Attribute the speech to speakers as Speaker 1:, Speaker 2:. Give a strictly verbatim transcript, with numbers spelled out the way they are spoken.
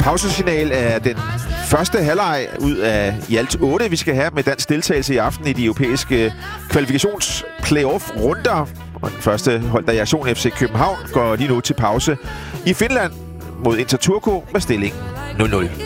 Speaker 1: pausesignal er den første halvleg ud af i alt otte, vi skal have med dansk deltagelse i aften i de europæiske kvalifikations-playoff-runder. Og den første hold, der er i aktion, F C København, går lige nu til pause i Finland mod Inter Turku med stillingen nul nul.